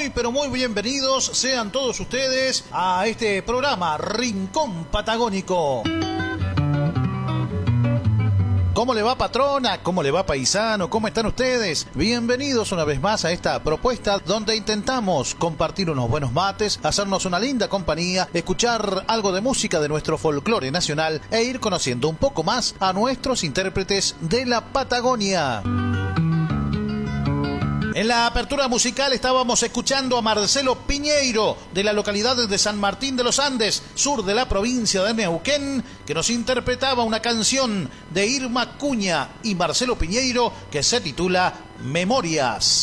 Muy pero muy bienvenidos sean todos ustedes a este programa Rincón Patagónico. ¿Cómo le va, patrona? ¿Cómo le va, paisano? ¿Cómo están ustedes? Bienvenidos una vez más a esta propuesta donde intentamos compartir unos buenos mates, hacernos una linda compañía, escuchar algo de música de nuestro folclore nacional e ir conociendo un poco más a nuestros intérpretes de la Patagonia. En la apertura musical estábamos escuchando a Marcelo Piñeiro, de la localidad de San Martín de los Andes, sur de la provincia de Neuquén, que nos interpretaba una canción de Irma Cuña y Marcelo Piñeiro que se titula Memorias.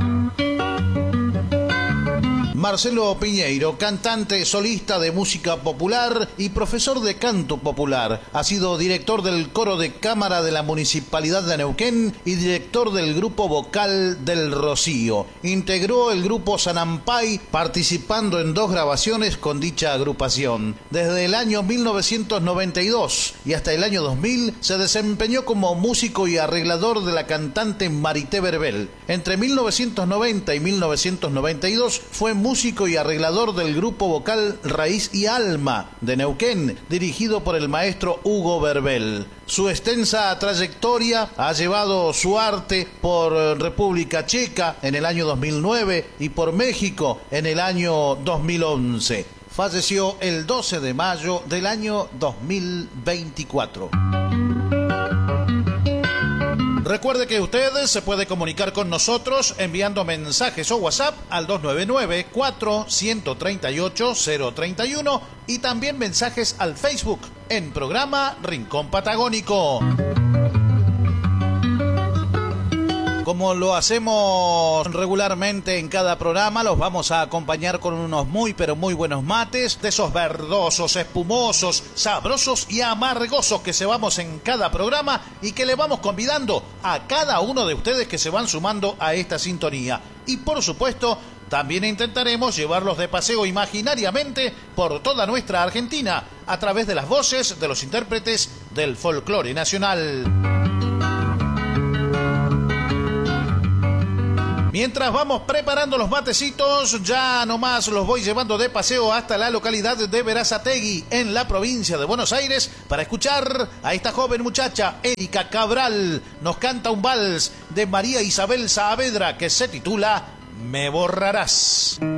Marcelo Piñeiro, cantante solista de música popular y profesor de canto popular. Ha sido director del coro de cámara de la Municipalidad de Neuquén y director del grupo vocal del Rocío. Integró el grupo Sanampay, participando en 2 grabaciones con dicha agrupación. Desde el año 1992 y hasta el año 2000 se desempeñó como músico y arreglador de la cantante Marité Verbel. Entre 1990 y 1992 fue músico y arreglador del grupo vocal Raíz y Alma de Neuquén, dirigido por el maestro Hugo Verbel. Su extensa trayectoria ha llevado su arte por República Checa en el año 2009 y por México en el año 2011. Falleció el 12 de mayo del año 2024. Recuerde que usted se puede comunicar con nosotros enviando mensajes o WhatsApp al 299-4138-031 y también mensajes al Facebook en programa Rincón Patagónico. Como lo hacemos regularmente en cada programa, los vamos a acompañar con unos muy pero muy buenos mates, de esos verdosos, espumosos, sabrosos y amargosos que se vamos en cada programa y que le vamos convidando a cada uno de ustedes que se van sumando a esta sintonía. Y por supuesto, también intentaremos llevarlos de paseo imaginariamente por toda nuestra Argentina a través de las voces de los intérpretes del folclore nacional. Mientras vamos preparando los matecitos, ya nomás los voy llevando de paseo hasta la localidad de Berazategui, en la provincia de Buenos Aires, para escuchar a esta joven muchacha, Erika Cabral. Nos canta un vals de María Isabel Saavedra que se titula Me borrarás.